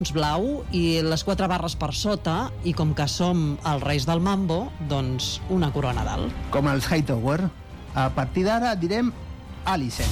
blau i les 4 barres per sota, i com que som els reis del mambo, doncs una corona dalt. Com els Hightower. A partir d'ara direm Alicent.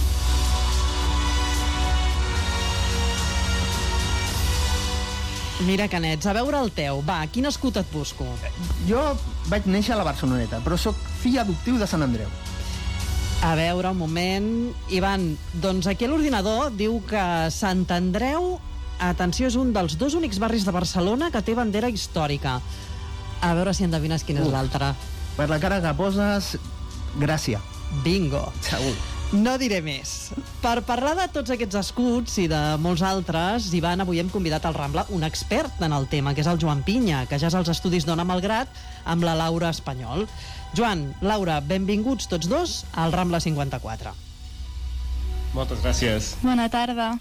Mira, Canets, a veure el teu. Va, quin escut et busco? Jo vaig néixer a la Barceloneta, però sóc fill adoptiu de Sant Andreu. A veure, un moment. Ivan, doncs aquí a l'ordinador diu que Sant Andreu, atenció, és un dels 2 únics barris de Barcelona que té bandera històrica. A veure si endevines quin és l'altre. Per la cara que poses, Gràcia. Bingo. Segur. No diré més. Per parlar de tots aquests escuts i de molts altres, Ivan, avui hem convidat al Rambla un expert en el tema, que és el Joan Pinya, que ja és als estudis d'Ona Malgrat amb la Laura Espanyol. Joan, Laura, benvinguts tots dos al Rambla 54. Moltes gràcies. Bona tarda.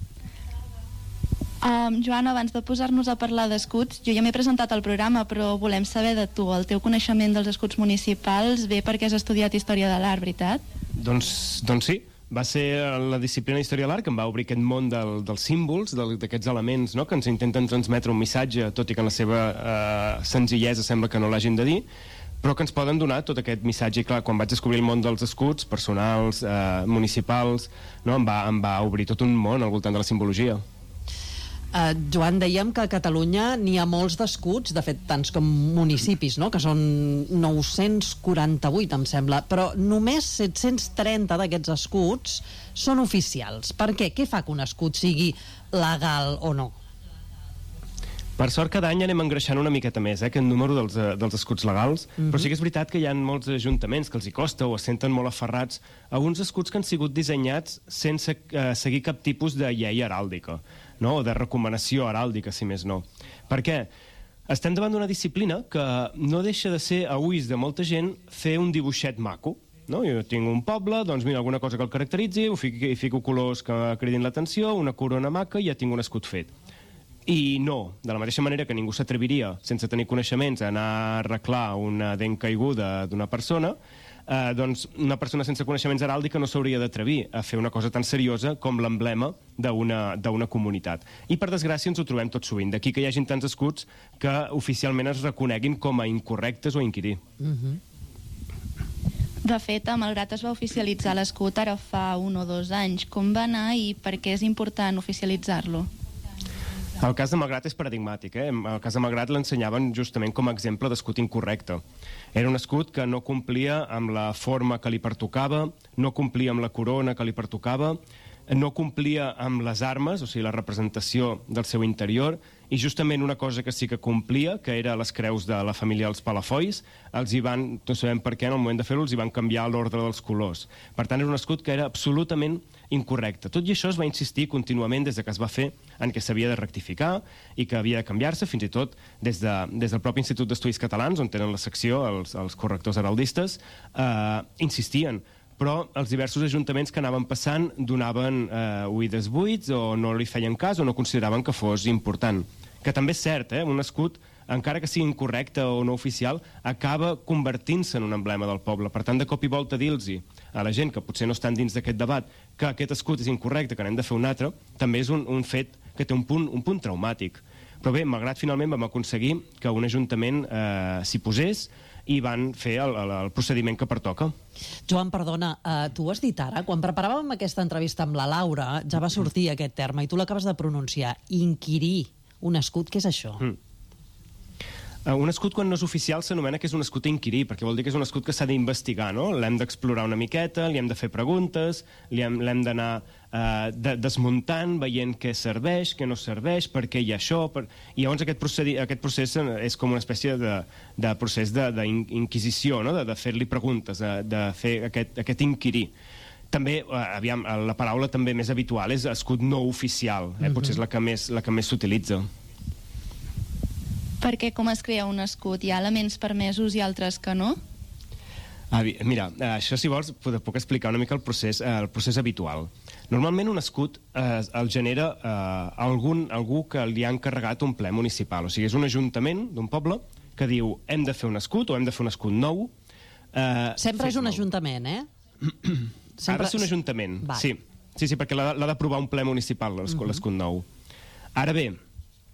Joan, abans de posar-nos a parlar d'escuts, jo ja m'he presentat al programa, però volem saber de tu. El teu coneixement dels escuts municipals ve perquè has estudiat Història de l'Art, veritat? Doncs sí. Va ser la disciplina d'Història de l'Art que em va obrir aquest món dels símbols, d'aquests elements, no?, que ens intenten transmetre un missatge, tot i que en la seva senzillesa sembla que no l'hagin de dir, però que ens poden donar tot aquest missatge. I clar, quan vaig descobrir el món dels escuts personals, municipals, no, em va obrir tot un món al voltant de la simbologia. Joan, dèiem que a Catalunya n'hi ha molts d'escuts, de fet tants com municipis, no?, que són 948, em sembla, però només 730 d'aquests escuts són oficials. Per què? Què fa que un escut sigui legal o no? Per sort, cada any anem engreixant una miqueta més, aquest número dels escuts legals, però sí que és veritat que hi ha molts ajuntaments que els hi costa o es senten molt aferrats a uns escuts que han sigut dissenyats sense seguir cap tipus de llei heràldica, no?, o de recomanació heràldica, si més no. Per què? Estem davant d'una disciplina que no deixa de ser, a ulls de molta gent, fer un dibuixet maco. No? Jo tinc un poble, doncs mira, alguna cosa que el caracteritzi, fico colors que cridin l'atenció, una corona maca i ja tinc un escut fet. I no, de la mateixa manera que ningú s'atreviria, sense tenir coneixements, a anar a arreglar una dent caiguda d'una persona, doncs una persona sense coneixements heràldica no s'hauria d'atrevir a fer una cosa tan seriosa com l'emblema d'una comunitat. I per desgràcia ens ho trobem tot sovint. D'aquí que hi hagin tants escuts que oficialment es reconeguin com a incorrectes o inquirir. De fet, a Malgrat es va oficialitzar l'escut ara fa 1 o 2 anys. Com va anar i per què és important oficialitzar-lo? El cas de Malgrat és paradigmàtic. El cas de Malgrat l'ensenyaven justament com a exemple d'escut incorrecte. Era un escut que no complia amb la forma que li pertocava, no complia amb la corona que li pertocava, no complia amb les armes, o sigui, la representació del seu interior, i justament una cosa que sí que complia, que era les creus de la família dels Palafolls, els hi van, no sabem per què, en el moment de fer-ho, els hi van canviar l'ordre dels colors. Per tant, era un escut que era absolutament incorrecte. Tot i això es va insistir contínuament des que es va fer en què s'havia de rectificar i que havia de canviar-se, fins i tot des del propi Institut d'Estudis Catalans, on tenen la secció, els correctors heraldistes, insistien. Però els diversos ajuntaments que anaven passant donaven oïdes buits o no li feien cas o no consideraven que fos important. Que també és cert, un escut, encara que sigui incorrecte o no oficial, acaba convertint-se en un emblema del poble. Per tant, de cop i volta dir-los a la gent que potser no estan dins d'aquest debat que aquest escut és incorrecte, que n'hem de fer un altre, també és un fet que té un punt traumàtic. Però bé, malgrat finalment vam aconseguir que un ajuntament s'hi posés i van fer el procediment que pertoca. Joan, perdona, tu ho has dit ara, quan preparàvem aquesta entrevista amb la Laura ja va sortir aquest terme i tu l'acabes de pronunciar, inquirir un escut, què és això? Un escut, quan no és oficial, s'anomena que és un escut a inquirir, perquè vol dir que és un escut que s'ha d'investigar, no? L'hem d'explorar una miqueta, li hem de fer preguntes, l'hem d'anar desmuntant, veient què serveix, què no serveix, per què hi ha això... I llavors aquest procés és com una espècie de procés d'inquisició, no? De fer-li preguntes, de fer aquest inquirir. També, aviam, la paraula també més habitual és escut no oficial, potser és la que més s'utilitza. Perquè com es crea un escut? Hi ha elements permesos i altres que no? Mira, això, si vols, puc explicar una mica el procés habitual. Normalment un escut el genera algú que li ha encarregat un ple municipal. O sigui, és un ajuntament d'un poble que diu hem de fer un escut o hem de fer un escut nou. Sempre és un ajuntament, Ha de ser un ajuntament, sí, perquè l'ha d'aprovar un ple municipal, l'escut nou. Ara bé,